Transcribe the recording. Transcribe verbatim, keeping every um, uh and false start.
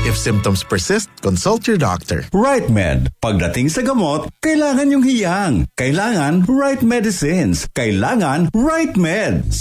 If symptoms persist, consult your doctor. Right Med. Pagdating sa gamot, kailangan yung hiyang. Kailangan right medicines. Kailangan Right Med.